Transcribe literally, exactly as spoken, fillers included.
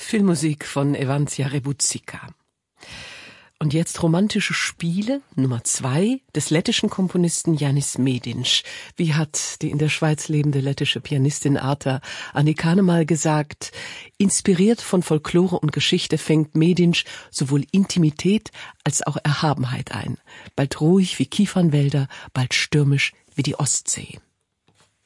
Filmmusik von Evansia Rebuzika. Und jetzt romantische Spiele, Nummer zwei, des lettischen Komponisten Janis Medinš. Wie hat die in der Schweiz lebende lettische Pianistin Arta Anikane mal gesagt, inspiriert von Folklore und Geschichte fängt Medinš sowohl Intimität als auch Erhabenheit ein. Bald ruhig wie Kiefernwälder, bald stürmisch wie die Ostsee.